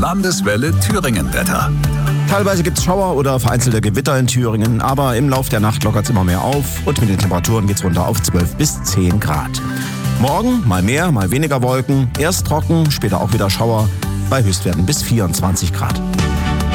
Landeswelle Thüringen-Wetter. Teilweise gibt es Schauer oder vereinzelte Gewitter in Thüringen, aber im Lauf der Nacht lockert es immer mehr auf und mit den Temperaturen geht es runter auf 12 bis 10 Grad. Morgen mal mehr, mal weniger Wolken, erst trocken, später auch wieder Schauer, bei Höchstwerten bis 24 Grad.